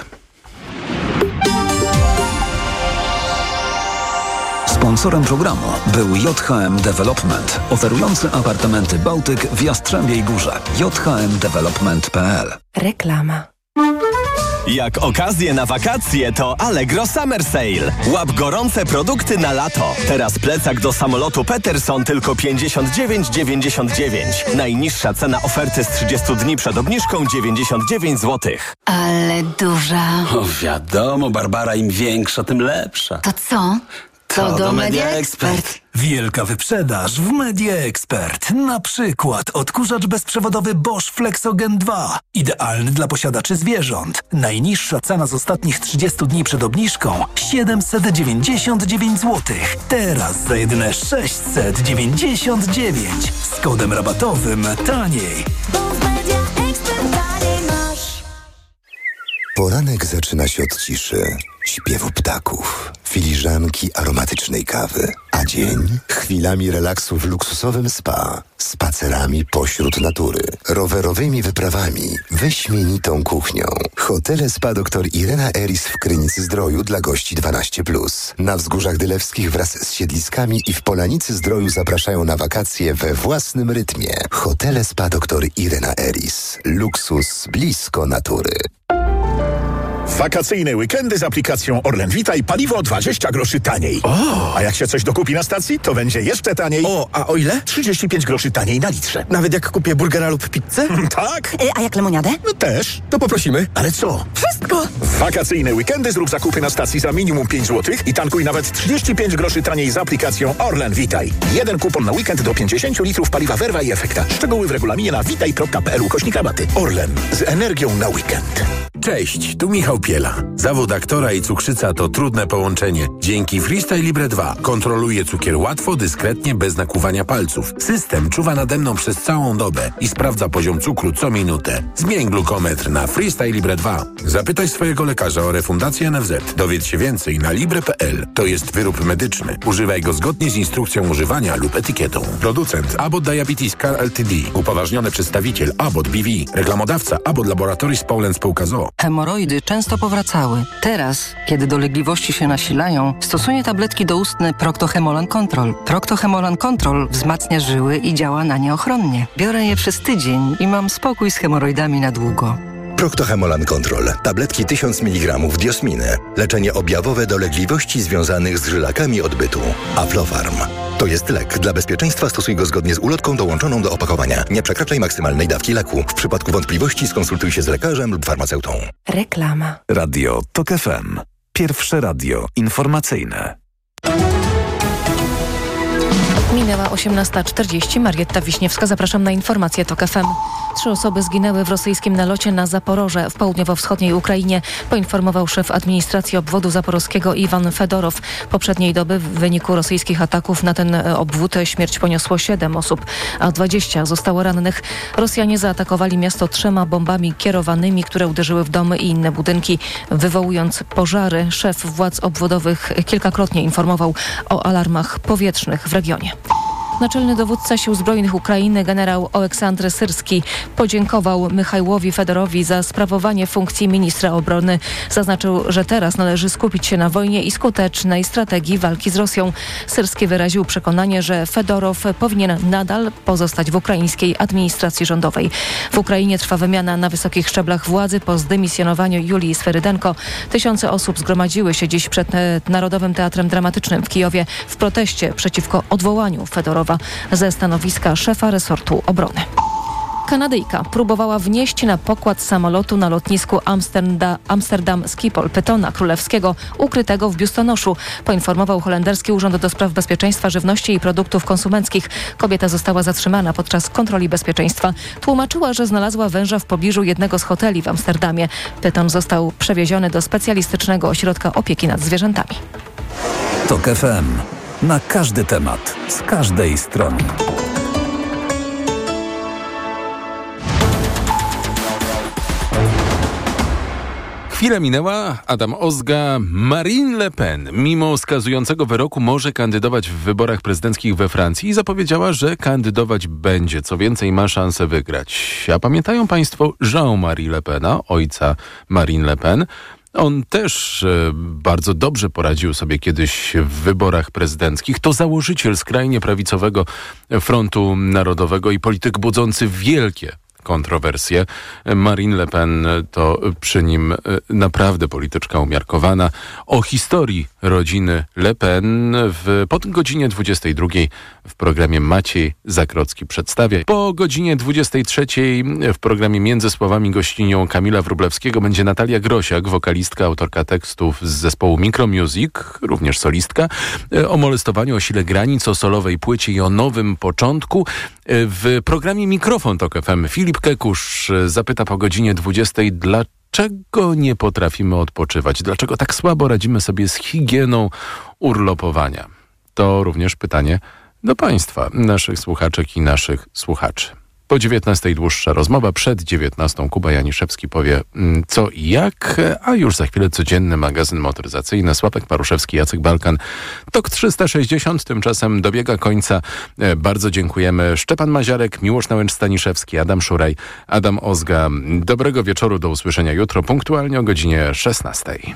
Speaker 12: Sponsorem programu był J H M Development, oferujący apartamenty Bałtyk w Jastrzębiej Górze. j h m development kropka p l.
Speaker 16: Reklama. Jak okazję na wakacje, to Allegro Summer Sale. Łap gorące produkty na lato. Teraz plecak do samolotu Peterson tylko pięćdziesiąt dziewięć dziewięćdziesiąt dziewięć. Najniższa cena oferty z trzydziestu dni przed obniżką dziewięćdziesiąt dziewięć złotych.
Speaker 8: Ale duża.
Speaker 7: O, wiadomo, Barbara, im większa, tym lepsza.
Speaker 8: To co?
Speaker 16: To do Media Expert.
Speaker 1: Wielka wyprzedaż w Media Expert. Na przykład odkurzacz bezprzewodowy Bosch Flexogen dwa. Idealny dla posiadaczy zwierząt. Najniższa cena z ostatnich trzydziestu dni przed obniżką siedemset dziewięćdziesiąt dziewięć złotych. Teraz za jedyne sześćset dziewięćdziesiąt dziewięć. Z kodem rabatowym taniej.
Speaker 17: Poranek zaczyna się od ciszy, śpiewu ptaków, filiżanki aromatycznej kawy, a dzień chwilami relaksu w luksusowym spa, spacerami pośród natury, rowerowymi wyprawami, wyśmienitą kuchnią. Hotele Spa dr Irena Eris w Krynicy-Zdroju dla gości dwanaście plus. Na Wzgórzach Dylewskich wraz z siedliskami i w Polanicy-Zdroju zapraszają na wakacje we własnym rytmie. Hotele Spa dr Irena Eris. Luksus blisko natury.
Speaker 18: Wakacyjne weekendy z aplikacją Orlen Witaj paliwo dwadzieścia groszy taniej.
Speaker 19: O!
Speaker 18: A jak się coś dokupi na stacji, to będzie jeszcze taniej.
Speaker 19: O, a o ile?
Speaker 18: trzydzieści pięć groszy taniej na litrze.
Speaker 19: Nawet jak kupię burgera lub pizzę?
Speaker 18: Tak.
Speaker 20: Y, a jak lemoniadę?
Speaker 18: No też.
Speaker 19: To poprosimy.
Speaker 18: Ale co?
Speaker 20: Wszystko!
Speaker 18: W wakacyjne weekendy zrób zakupy na stacji za minimum pięć złotych i tankuj nawet trzydzieści pięć groszy taniej z aplikacją Orlen Witaj. Jeden kupon na weekend do pięćdziesiąt litrów paliwa Verva i Efekta. Szczegóły w regulaminie na witaj kropka p l ukośnik rabaty. Orlen. Z energią na weekend.
Speaker 21: Cześć, tu Michał Piela. Zawód aktora i cukrzyca to trudne połączenie. Dzięki Freestyle Libre dwa kontroluję cukier łatwo, dyskretnie, bez nakłuwania palców. System czuwa nade mną przez całą dobę i sprawdza poziom cukru co minutę. Zmień glukometr na Freestyle Libre dwa. Zapytaj swojego lekarza o refundację N F Z. Dowiedz się więcej na libre kropka p l. To jest wyrób medyczny. Używaj go zgodnie z instrukcją używania lub etykietą. Producent Abbott Diabetes Care Ltd. Upoważniony przedstawiciel Abbott B V. Reklamodawca Abbott Laboratories Poland Spółka z o o.
Speaker 22: Hemoroidy często powracały. Teraz, kiedy dolegliwości się nasilają, stosuję tabletki doustne Procto-Hemolan Control. Procto-Hemolan Control wzmacnia żyły i działa na nie ochronnie. Biorę je przez tydzień i mam spokój z hemoroidami na długo.
Speaker 11: Procto-Hemolan Control. Tabletki tysiąc miligramów diosminy. Leczenie objawowe dolegliwości związanych z żylakami odbytu. Aflofarm. To jest lek. Dla bezpieczeństwa stosuj go zgodnie z ulotką dołączoną do opakowania. Nie przekraczaj maksymalnej dawki leku. W przypadku wątpliwości skonsultuj się z lekarzem lub farmaceutą.
Speaker 20: Reklama.
Speaker 23: Radio TOK F M. Pierwsze radio informacyjne.
Speaker 13: Minęła osiemnasta czterdzieści. Marietta Wiśniewska. Zapraszam na informacje TOK F M. Trzy osoby zginęły w rosyjskim nalocie na Zaporoże w południowo-wschodniej Ukrainie, poinformował szef administracji obwodu zaporowskiego Iwan Fedorow. Poprzedniej doby w wyniku rosyjskich ataków na ten obwód śmierć poniosło siedem osób, a dwadzieścia zostało rannych. Rosjanie zaatakowali miasto trzema bombami kierowanymi, które uderzyły w domy i inne budynki, wywołując pożary. Szef władz obwodowych kilkakrotnie informował o alarmach powietrznych w regionie. Naczelny dowódca Sił Zbrojnych Ukrainy generał Oleksandr Syrski podziękował Michaiłowi Fedorowi za sprawowanie funkcji ministra obrony. Zaznaczył, że teraz należy skupić się na wojnie i skutecznej strategii walki z Rosją. Syrski wyraził przekonanie, że Fedorow powinien nadal pozostać w ukraińskiej administracji rządowej. W Ukrainie trwa wymiana na wysokich szczeblach władzy po zdymisjonowaniu Julii Swerydenko. Tysiące osób zgromadziły się dziś przed Narodowym Teatrem Dramatycznym w Kijowie w proteście przeciwko odwołaniu Fedorowa ze stanowiska szefa resortu obrony. Kanadyjka próbowała wnieść na pokład samolotu na lotnisku Amsterdam, Amsterdam Schiphol Pytona Królewskiego ukrytego w biustonoszu, poinformował holenderski Urząd do Spraw Bezpieczeństwa Żywności i Produktów Konsumenckich. Kobieta została zatrzymana podczas kontroli bezpieczeństwa. Tłumaczyła, że znalazła węża w pobliżu jednego z hoteli w Amsterdamie. Pyton został przewieziony do specjalistycznego ośrodka opieki nad zwierzętami.
Speaker 12: TOK F M. Na każdy temat, z każdej strony.
Speaker 14: Chwila minęła. Adam Ozga. Marine Le Pen, mimo skazującego wyroku, może kandydować w wyborach prezydenckich we Francji i zapowiedziała, że kandydować będzie. Co więcej, ma szansę wygrać. A pamiętają Państwo Jean-Marie Le Pena, ojca Marine Le Pen? On też e, bardzo dobrze poradził sobie kiedyś w wyborach prezydenckich. To założyciel skrajnie prawicowego Frontu Narodowego i polityk budzący wielkie kontrowersje. Marine Le Pen to przy nim naprawdę polityczka umiarkowana. O historii rodziny Le Pen w, po godzinie dwudziestej drugiej w programie Maciej Zakrocki przedstawia. Po godzinie dwudziestej trzeciej w programie Między Słowami gościnią Kamila Wróblewskiego będzie Natalia Grosiak, wokalistka, autorka tekstów z zespołu Micromusic, również solistka, o molestowaniu, o sile granic, o solowej płycie i o nowym początku. W programie Mikrofon Tok F M Filip Kekusz zapyta po godzinie dwudziestej, dlaczego nie potrafimy odpoczywać? Dlaczego tak słabo radzimy sobie z higieną urlopowania? To również pytanie do Państwa, naszych słuchaczek i naszych słuchaczy. Po dziewiętnastej dłuższa rozmowa, przed dziewiętnastą Kuba Janiszewski powie co i jak, a już za chwilę codzienny magazyn motoryzacyjny. Sławek Paruszewski, Jacek Balkan. Tok trzysta sześćdziesiąt tymczasem dobiega końca. Bardzo dziękujemy. Szczepan Maziarek, Miłosz Nałęcz-Staniszewski, Adam Szuraj, Adam Ozga. Dobrego wieczoru, do usłyszenia jutro punktualnie o godzinie szesnastej.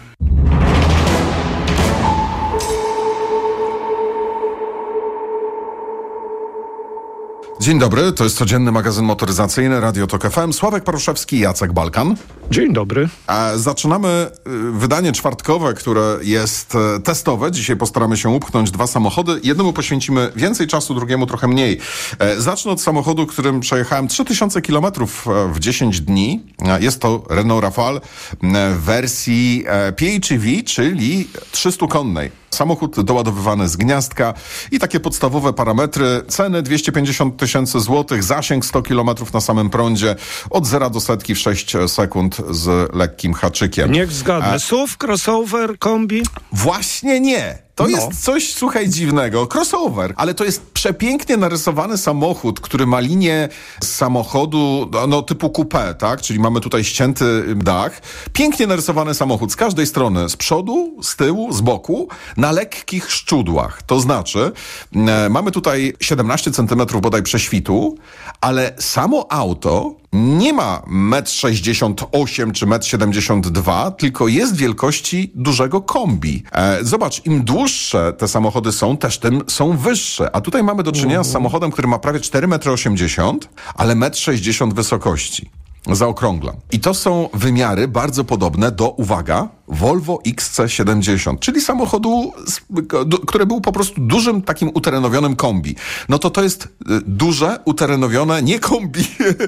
Speaker 3: Dzień dobry, to jest codzienny magazyn motoryzacyjny Radio Tok F M. Sławek Paruszewski, Jacek Balkan.
Speaker 4: Dzień dobry.
Speaker 3: E, zaczynamy y, wydanie czwartkowe, które jest e, testowe. Dzisiaj postaramy się upchnąć dwa samochody. Jednemu poświęcimy więcej czasu, drugiemu trochę mniej. E, zacznę od samochodu, którym przejechałem trzy tysiące kilometrów w dziesięć dni. E, jest to Renault Rafale e, w wersji e, P H E V, czyli trzystukonnej. Samochód doładowywany z gniazdka i takie podstawowe parametry. Ceny dwieście pięćdziesiąt tysięcy złotych, zasięg sto kilometrów na samym prądzie, od zera do setki w sześć sekund z lekkim haczykiem.
Speaker 4: Niech zgadnę. S U V, crossover, kombi?
Speaker 3: Właśnie nie. To no. jest coś, słuchaj, dziwnego. Crossover, ale to jest przepięknie narysowany samochód, który ma linię z samochodu no, typu coupé, tak? Czyli mamy tutaj ścięty dach. Pięknie narysowany samochód z każdej strony, z przodu, z tyłu, z boku, na lekkich szczudłach. To znaczy, e, mamy tutaj siedemnaście centymetrów bodaj prześwitu, ale samo auto nie ma metr sześćdziesiąt osiem czy metr siedemdziesiąt dwa, tylko jest wielkości dużego kombi. E, zobacz, im dłuższe te samochody są, też tym są wyższe. A tutaj mamy do czynienia z samochodem, który ma prawie cztery metry osiemdziesiąt, ale metr sześćdziesiąt wysokości. Zaokrąglam. I to są wymiary bardzo podobne do, uwaga, Volvo X C siedemdziesiąt, czyli samochodu, który był po prostu dużym takim uterenowionym kombi. No to to jest duże, uterenowione, nie kombi.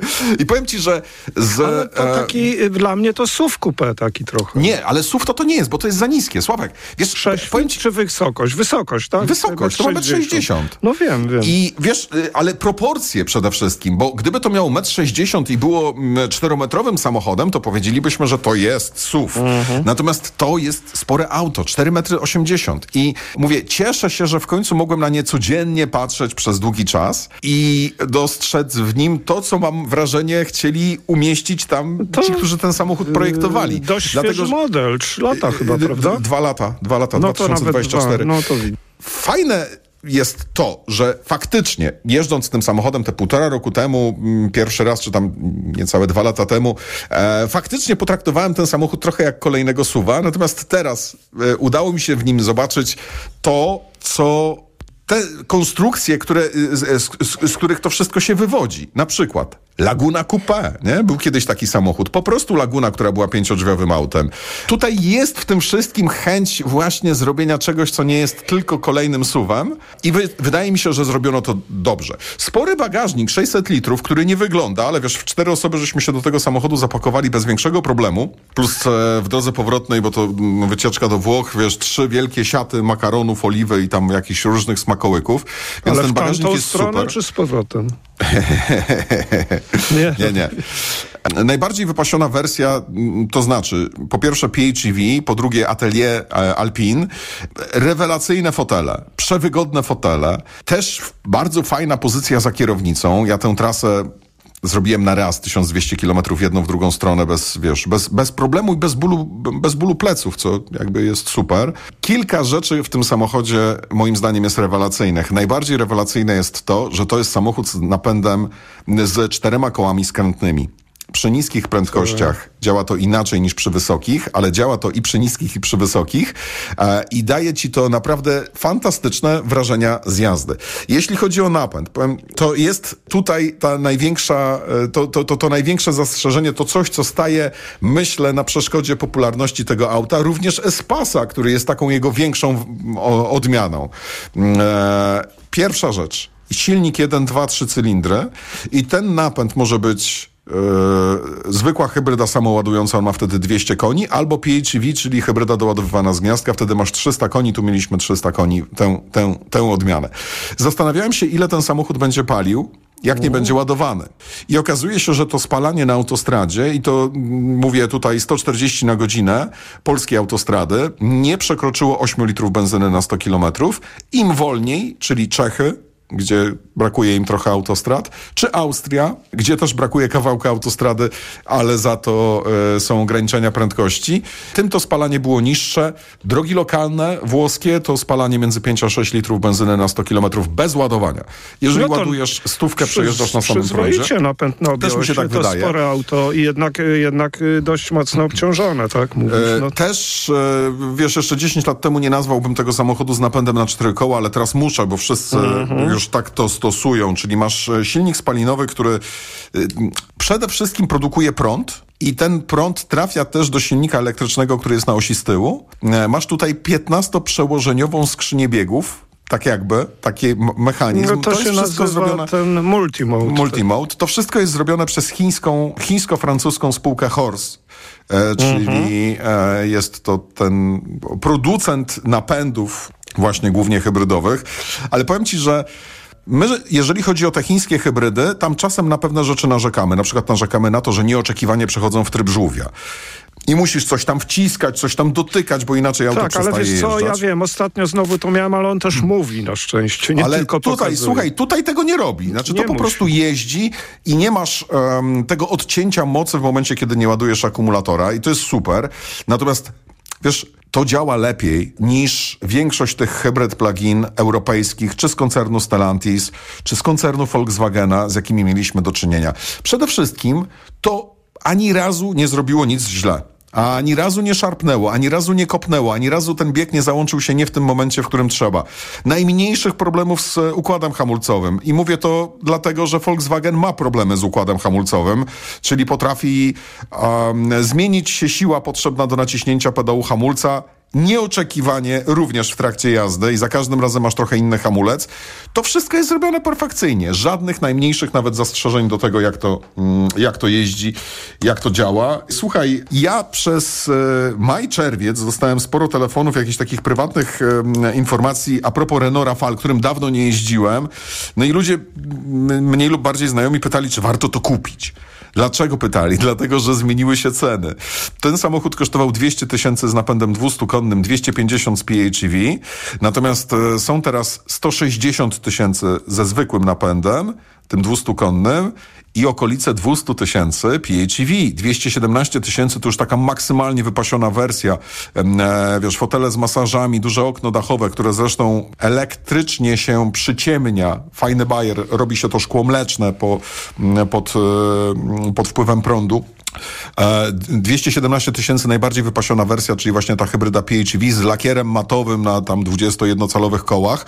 Speaker 3: I powiem ci, że z...
Speaker 4: Ale to taki, e... dla mnie to S U V coupé taki trochę.
Speaker 3: Nie, ale S U V to to nie jest, bo to jest za niskie. Sławek, wiesz...
Speaker 4: Prześwit powiem ci... czy wysokość? Wysokość, tak?
Speaker 3: Wysokość, to ma metr sześćdziesiąt.
Speaker 4: No wiem, wiem.
Speaker 3: I wiesz, ale proporcje przede wszystkim, bo gdyby to miało metr sześćdziesiąt i było czterometrowym samochodem, to powiedzielibyśmy, że to jest S U V. Mhm. Natomiast to jest spore auto, cztery metry osiemdziesiąt. I mówię, cieszę się, że w końcu mogłem na nie codziennie patrzeć przez długi czas i dostrzec w nim to, co mam wrażenie chcieli umieścić tam to ci, którzy ten samochód projektowali.
Speaker 4: Dość świeży Dlatego, model, trzy lata chyba,
Speaker 3: d-
Speaker 4: prawda?
Speaker 3: D- dwa lata, dwa lata,
Speaker 4: no
Speaker 3: dwa tysiące dwadzieścia cztery.
Speaker 4: No to
Speaker 3: Fajne jest to, że faktycznie jeżdżąc tym samochodem te półtora roku temu, pierwszy raz, czy tam niecałe dwa lata temu, e, faktycznie potraktowałem ten samochód trochę jak kolejnego S U V-a, natomiast teraz e, udało mi się w nim zobaczyć to, co te konstrukcje, które, z, z, z których to wszystko się wywodzi. Na przykład Laguna Coupé, nie? Był kiedyś taki samochód, po prostu Laguna, która była pięciodrzwiowym autem. Tutaj jest w tym wszystkim chęć właśnie zrobienia czegoś, co nie jest tylko kolejnym S U V-em i wy, wydaje mi się, że zrobiono to dobrze. Spory bagażnik, sześćset litrów, który nie wygląda, ale wiesz, w cztery osoby żeśmy się do tego samochodu zapakowali bez większego problemu, plus e, w drodze powrotnej, bo to no, wycieczka do Włoch, wiesz, trzy wielkie siaty makaronów, oliwy i tam jakichś różnych smakołyków. Więc
Speaker 4: ale
Speaker 3: ten
Speaker 4: w
Speaker 3: bagażnik jest
Speaker 4: stronę,
Speaker 3: super.
Speaker 4: Czy z powrotem?
Speaker 3: Nie. nie, nie. Najbardziej wypasiona wersja, to znaczy po pierwsze P H E V, po drugie Atelier Alpine, rewelacyjne fotele, przewygodne fotele, też bardzo fajna pozycja za kierownicą. Ja tę trasę zrobiłem na raz, tysiąc dwieście kilometrów jedną w drugą stronę, bez, wiesz, bez, bez problemu i bez bólu, bez bólu pleców, co jakby jest super. Kilka rzeczy w tym samochodzie moim zdaniem jest rewelacyjnych. Najbardziej rewelacyjne jest to, że to jest samochód z napędem z czterema kołami skrętnymi. przy niskich prędkościach działa to inaczej niż przy wysokich, ale działa to i przy niskich, i przy wysokich e, i daje ci to naprawdę fantastyczne wrażenia z jazdy. Jeśli chodzi o napęd, powiem, to jest tutaj ta największa, to, to, to, to największe zastrzeżenie, to coś, co staje, myślę, na przeszkodzie popularności tego auta, również Espasa, który jest taką jego większą o, odmianą. E, pierwsza rzecz, silnik jeden, dwa, trzy cylindry i ten napęd może być Yy, zwykła hybryda samoładująca, on ma wtedy dwieście koni, albo P H E V, czyli hybryda doładowywana z gniazdka, wtedy masz trzysta koni, tu mieliśmy trzysta koni, tę, tę, tę odmianę. Zastanawiałem się, ile ten samochód będzie palił, jak nie będzie ładowany. I okazuje się, że to spalanie na autostradzie, i to mówię tutaj sto czterdzieści na godzinę, polskie autostrady, nie przekroczyło osiem litrów benzyny na sto kilometrów. Im wolniej, czyli Czechy, gdzie brakuje im trochę autostrad, czy Austria, gdzie też brakuje kawałka autostrady, ale za to y, są ograniczenia prędkości. Tym to spalanie było niższe. Drogi lokalne, włoskie, to spalanie między pięć a sześć litrów benzyny na sto kilometrów bez ładowania. Jeżeli
Speaker 4: no
Speaker 3: ładujesz stówkę, przejeżdżasz na samym prądzie.
Speaker 4: Przyzwoicie napęd na
Speaker 3: Też mi się tak
Speaker 4: to
Speaker 3: wydaje.
Speaker 4: spore auto i jednak, jednak dość mocno obciążone, tak? Mówisz, no.
Speaker 3: E, też, e, wiesz, jeszcze dziesięć lat temu nie nazwałbym tego samochodu z napędem na cztery koła, ale teraz muszę, bo wszyscy mhm. już tak to stosują, czyli masz silnik spalinowy, który y, przede wszystkim produkuje prąd i ten prąd trafia też do silnika elektrycznego, który jest na osi z tyłu. E, masz tutaj piętnastoprzełożeniową skrzynię biegów, tak jakby, taki m- mechanizm.
Speaker 4: No to, to się jest wszystko zrobione. Ten multimode.
Speaker 3: Multimode. To wszystko jest zrobione przez chińską, chińsko-francuską spółkę Horse. E, czyli mhm. e, jest to ten producent napędów właśnie głównie hybrydowych. Ale powiem ci, że my, jeżeli chodzi o te chińskie hybrydy, tam czasem na pewne rzeczy narzekamy. Na przykład narzekamy na to, że nieoczekiwanie przechodzą w tryb żółwia. I musisz coś tam wciskać, coś tam dotykać, bo inaczej auto
Speaker 4: tak,
Speaker 3: przestaje
Speaker 4: ale wiesz co,
Speaker 3: jeżdżać.
Speaker 4: ja wiem, ostatnio znowu to miałem, ale on też mówi na szczęście, nie
Speaker 3: ale
Speaker 4: tylko
Speaker 3: tutaj,
Speaker 4: pokazuje.
Speaker 3: słuchaj, tutaj tego nie robi. Znaczy
Speaker 4: nie
Speaker 3: to po
Speaker 4: musi.
Speaker 3: prostu jeździ i nie masz um, tego odcięcia mocy w momencie, kiedy nie ładujesz akumulatora i to jest super. Natomiast wiesz, to działa lepiej niż większość tych hybryd plug-in europejskich, czy z koncernu Stellantis, czy z koncernu Volkswagena, z jakimi mieliśmy do czynienia. Przede wszystkim to ani razu nie zrobiło nic źle. Ani razu nie szarpnęło, ani razu nie kopnęło, ani razu ten bieg nie załączył się nie w tym momencie, w którym trzeba. Najmniejszych problemów z układem hamulcowym. I mówię to dlatego, że Volkswagen ma problemy z układem hamulcowym, czyli potrafi um, zmienić się siła potrzebna do naciśnięcia pedału hamulca nieoczekiwanie również w trakcie jazdy i za każdym razem masz trochę inny hamulec. To wszystko jest zrobione perfekcyjnie. Żadnych najmniejszych nawet zastrzeżeń do tego, jak to, jak to jeździ, jak to działa. Słuchaj, ja przez maj, czerwiec dostałem sporo telefonów, jakichś takich prywatnych informacji a propos Renault Rafale, którym dawno nie jeździłem. No i ludzie mniej lub bardziej znajomi pytali, czy warto to kupić. Dlaczego pytali? Dlatego, że zmieniły się ceny. Ten samochód kosztował dwieście tysięcy z napędem dwustukonnym, dwieście pięćdziesiąt z P H E V, natomiast e, są teraz sto sześćdziesiąt tysięcy ze zwykłym napędem, tym dwustukonnym, i okolice dwieście tysięcy P H E V. dwieście siedemnaście tysięcy to już taka maksymalnie wypasiona wersja. E, wiesz, fotele z masażami, duże okno dachowe, które zresztą elektrycznie się przyciemnia. Fajny bajer, robi się to szkło mleczne po, pod, pod wpływem prądu. dwieście siedemnaście tysięcy najbardziej wypasiona wersja, czyli właśnie ta hybryda P H E V z lakierem matowym na tam dwudziestojednocalowych kołach.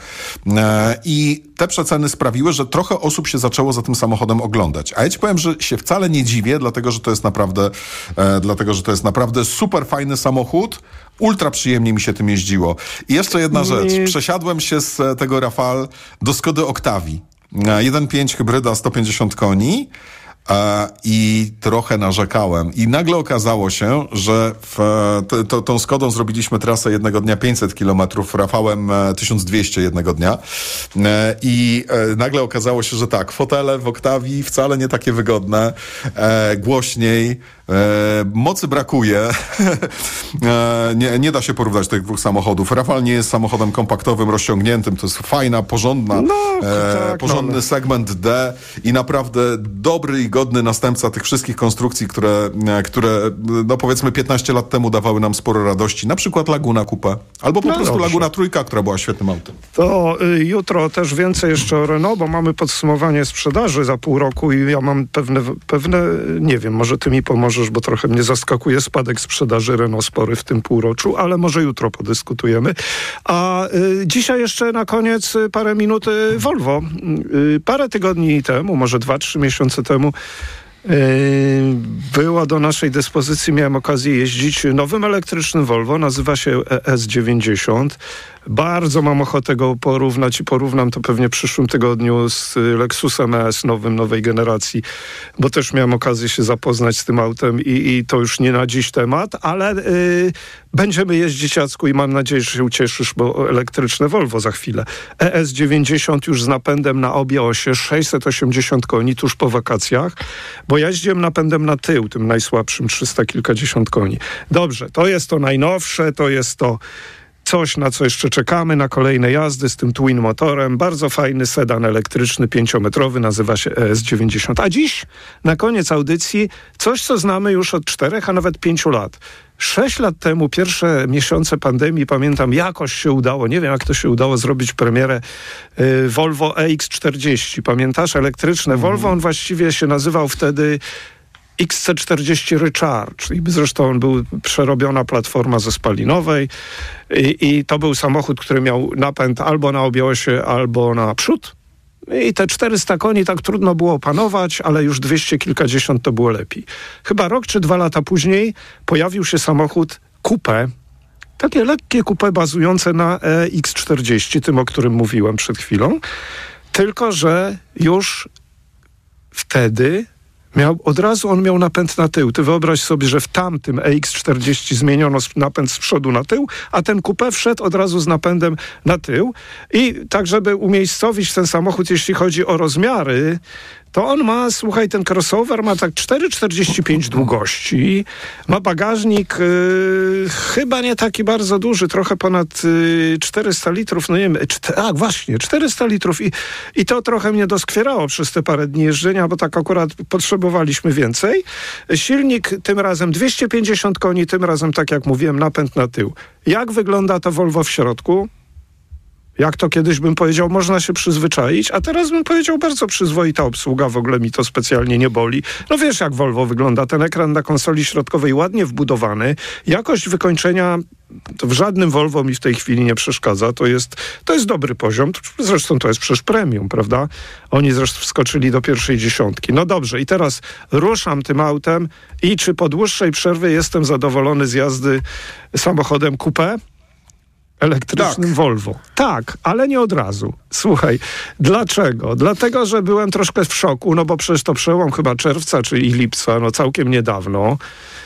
Speaker 3: I te przeceny sprawiły, że trochę osób się zaczęło za tym samochodem oglądać. A ja ci powiem, że się wcale nie dziwię, dlatego że to jest naprawdę, e, dlatego że to jest naprawdę super fajny samochód. Ultra przyjemnie mi się tym jeździło. I jeszcze jedna rzecz. Przesiadłem się z tego Rafale do Skody Octavii. jeden przecinek pięć hybryda, sto pięćdziesiąt koni. E, I trochę narzekałem. I nagle okazało się, że w, to, to, tą Skodą zrobiliśmy trasę jednego dnia pięćset kilometrów, Rafałem tysiąc dwieście jednego dnia. E, I e, nagle okazało się, że tak, fotele w Octavii wcale nie takie wygodne, e, głośniej, E, mocy brakuje. e, nie, nie da się porównać tych dwóch samochodów. Rafał nie jest samochodem kompaktowym, rozciągniętym. To jest fajna, porządna,
Speaker 4: no,
Speaker 3: e,
Speaker 4: tak,
Speaker 3: porządny
Speaker 4: no.
Speaker 3: segment D i naprawdę dobry i godny następca tych wszystkich konstrukcji, które, e, które no powiedzmy piętnaście lat temu dawały nam sporo radości. Na przykład Laguna Coupe. Albo po
Speaker 4: No
Speaker 3: prostu
Speaker 4: dobrze.
Speaker 3: Laguna Trójka, która była świetnym autem.
Speaker 4: To y, jutro też więcej jeszcze o Renault, bo mamy podsumowanie sprzedaży za pół roku i ja mam pewne, pewne, nie wiem, może ty mi pomożesz, bo trochę mnie zaskakuje spadek sprzedaży Renault spory w tym półroczu, ale może jutro podyskutujemy. A y, dzisiaj jeszcze na koniec y, parę minut y, Volvo. Y, parę tygodni temu, może dwa, trzy miesiące temu było do naszej dyspozycji, miałem okazję jeździć nowym elektrycznym Volvo, nazywa się E S dziewięćdziesiąt. Bardzo mam ochotę go porównać i porównam to pewnie w przyszłym tygodniu z Lexusem E S nowym, nowej generacji, bo też miałem okazję się zapoznać z tym autem i, i to już nie na dziś temat, ale yy, będziemy jeździć, Jacku, i mam nadzieję, że się ucieszysz, bo elektryczne Volvo za chwilę. E S dziewięćdziesiąt już z napędem na obie osie, sześćset osiemdziesiąt koni tuż po wakacjach, bo ja jeździłem napędem na tył, tym najsłabszym, trzysta kilkadziesiąt koni. Dobrze, to jest to najnowsze, to jest to coś, na co jeszcze czekamy, na kolejne jazdy z tym twin motorem. Bardzo fajny sedan elektryczny, pięciometrowy, nazywa się E S dziewięćdziesiąt. A dziś, na koniec audycji, coś, co znamy już od czterech, a nawet pięciu lat. Sześć lat temu, pierwsze miesiące pandemii, pamiętam, jakoś się udało, nie wiem jak to się udało, zrobić premierę y, Volvo E X czterdzieści. Pamiętasz? Elektryczne mm. Volvo, on właściwie się nazywał wtedy X C czterdzieści Recharge. I zresztą on był przerobiona platforma ze spalinowej i, i to był samochód, który miał napęd albo na obie osie, albo na przód. I te czterysta koni tak trudno było opanować, ale już dwieście kilkadziesiąt to było lepiej. Chyba rok czy dwa lata później pojawił się samochód coupé, takie lekkie coupé bazujące na E X czterdzieści, tym, o którym mówiłem przed chwilą. Tylko że już wtedy miał, od razu on miał napęd na tył. Ty wyobraź sobie, że w tamtym E X czterdzieści zmieniono napęd z przodu na tył, a ten coupé wszedł od razu z napędem na tył. I tak, żeby umiejscowić ten samochód, jeśli chodzi o rozmiary, to on ma, słuchaj, ten crossover ma tak cztery czterdzieści pięć długości, ma bagażnik yy, chyba nie taki bardzo duży, trochę ponad yy, czterysta litrów, no nie wiem, czte, a właśnie, czterysta litrów i, i to trochę mnie doskwierało przez te parę dni jeżdżenia, bo tak akurat potrzebowaliśmy więcej. Silnik tym razem dwieście pięćdziesiąt koni, tym razem, tak jak mówiłem, napęd na tył. Jak wygląda to Volvo w środku? Jak to kiedyś bym powiedział, można się przyzwyczaić, a teraz bym powiedział, bardzo przyzwoita obsługa, w ogóle mi to specjalnie nie boli. No wiesz, jak Volvo wygląda, ten ekran na konsoli środkowej ładnie wbudowany, jakość wykończenia to w żadnym Volvo mi w tej chwili nie przeszkadza, to jest, to jest dobry poziom, zresztą to jest przecież premium, prawda? Oni zresztą wskoczyli do pierwszej dziesiątki. No dobrze, i teraz ruszam tym autem i czy po dłuższej przerwie jestem zadowolony z jazdy samochodem coupé? Elektrycznym tak. Volvo. Tak, ale nie od razu. Słuchaj, dlaczego? Dlatego, że byłem troszkę w szoku, no bo przecież to przełom chyba czerwca czy i lipca, no całkiem niedawno.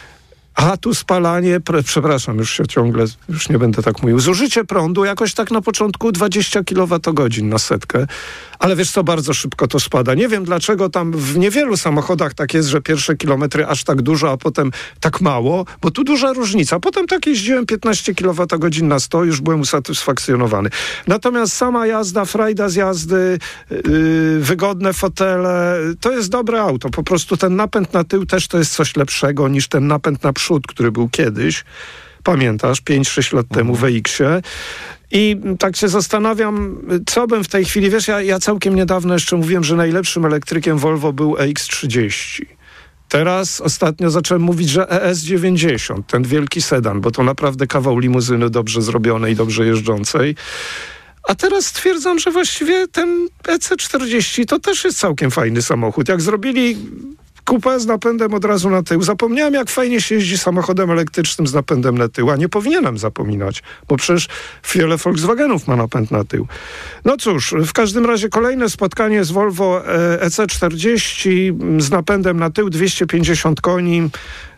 Speaker 4: A tu spalanie, pre, przepraszam, już się ciągle, już nie będę tak mówił, zużycie prądu jakoś tak na początku dwadzieścia kilowatogodzin na setkę, ale wiesz co, bardzo szybko to spada. Nie wiem dlaczego tam w niewielu samochodach tak jest, że pierwsze kilometry aż tak dużo, a potem tak mało, bo tu duża różnica. Potem tak jeździłem piętnaście kilowatogodzin na sto, już byłem usatysfakcjonowany. Natomiast sama jazda, frajda z jazdy, yy, wygodne fotele, to jest dobre auto. Po prostu ten napęd na tył też to jest coś lepszego niż ten napęd na przód, który był kiedyś, pamiętasz, pięć sześć lat temu w E X-ie. I tak się zastanawiam, co bym w tej chwili, wiesz, ja, ja całkiem niedawno jeszcze mówiłem, że najlepszym elektrykiem Volvo był E X trzydzieści. Teraz ostatnio zacząłem mówić, że E S dziewięćdziesiąt, ten wielki sedan, bo to naprawdę kawał limuzyny dobrze zrobionej, dobrze jeżdżącej. A teraz stwierdzam, że właściwie ten E C czterdzieści to też jest całkiem fajny samochód. Jak zrobili coupé z napędem od razu na tył. Zapomniałem, jak fajnie się jeździ samochodem elektrycznym z napędem na tył, a nie powinienem zapominać, bo przecież wiele Volkswagenów ma napęd na tył. No cóż, w każdym razie kolejne spotkanie z Volvo E C czterdzieści z napędem na tył, dwieście pięćdziesiąt koni.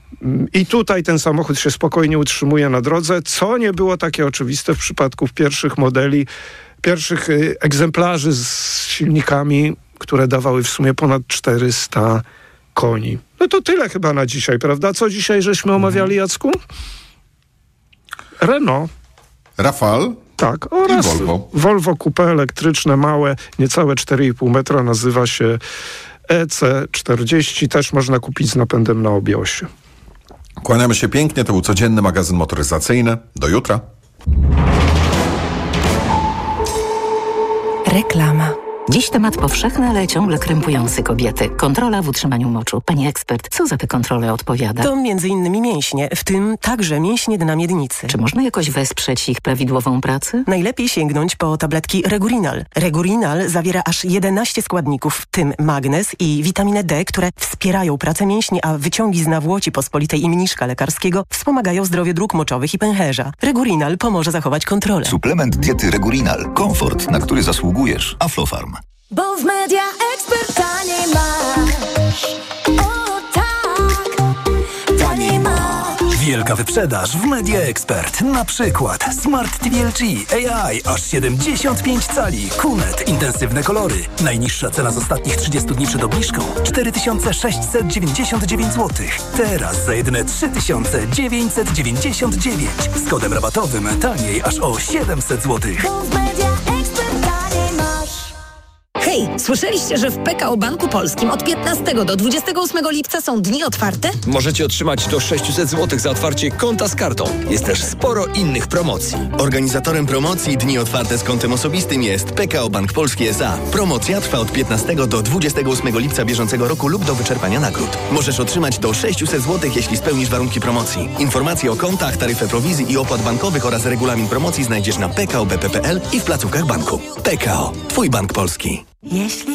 Speaker 4: I tutaj ten samochód się spokojnie utrzymuje na drodze, co nie było takie oczywiste w przypadku pierwszych modeli, pierwszych egzemplarzy z silnikami, które dawały w sumie ponad czterysta koni. No to tyle chyba na dzisiaj, prawda? Co dzisiaj żeśmy omawiali, Jacku? Renault.
Speaker 3: Rafał.
Speaker 4: Tak, oraz
Speaker 3: I Volvo.
Speaker 4: Volvo Coupé elektryczne, małe, niecałe cztery i pół metra, nazywa się E C czterdzieści, też można kupić z napędem na obie osie.
Speaker 3: Kłaniamy się pięknie, to był codzienny magazyn motoryzacyjny. Do jutra.
Speaker 5: Reklama. Dziś temat powszechny, ale ciągle krępujący kobiety. Kontrola w utrzymaniu moczu. Pani ekspert, co za te kontrole odpowiada?
Speaker 9: To między innymi mięśnie, w tym także mięśnie dna miednicy.
Speaker 5: Czy można jakoś wesprzeć ich prawidłową pracę?
Speaker 9: Najlepiej sięgnąć po tabletki Regurinal. Regurinal zawiera aż jedenaście składników, w tym magnez i witaminę D, które wspierają pracę mięśni, a wyciągi z nawłoci pospolitej i mniszka lekarskiego wspomagają zdrowie dróg moczowych i pęcherza. Regurinal pomoże zachować kontrolę.
Speaker 20: Suplement diety Regurinal. Komfort, na który zasługujesz. Aflofarm.
Speaker 2: Bo w Media Expert taniej masz. O tak, taniej masz.
Speaker 1: Wielka wyprzedaż w Media Expert. Na przykład Smart T V L G A I aż siedemdziesiąt pięć cali. Kunet, intensywne kolory. Najniższa cena z ostatnich trzydziestu dni przed obniżką cztery tysiące sześćset dziewięćdziesiąt dziewięć złotych. Teraz za jedyne trzy tysiące dziewięćset dziewięćdziesiąt dziewięć. Z kodem rabatowym taniej aż o siedemset złotych.
Speaker 2: Bo w Media Expert taniej masz.
Speaker 24: Hej, słyszeliście, że w P K O Banku Polskim od piętnastego do dwudziestego ósmego lipca są dni otwarte?
Speaker 25: Możecie otrzymać do sześćset złotych za otwarcie konta z kartą. Jest też sporo innych promocji.
Speaker 26: Organizatorem promocji Dni Otwarte z kontem osobistym jest P K O Bank Polski S A. Promocja trwa od piętnastego do dwudziestego ósmego lipca bieżącego roku lub do wyczerpania nagród. Możesz otrzymać do sześćset złotych, jeśli spełnisz warunki promocji. Informacje o kontach, taryfę prowizji i opłat bankowych oraz regulamin promocji znajdziesz na p k o b p kropka p l i w placówkach banku. P K O. Twój bank polski.
Speaker 2: Jeśli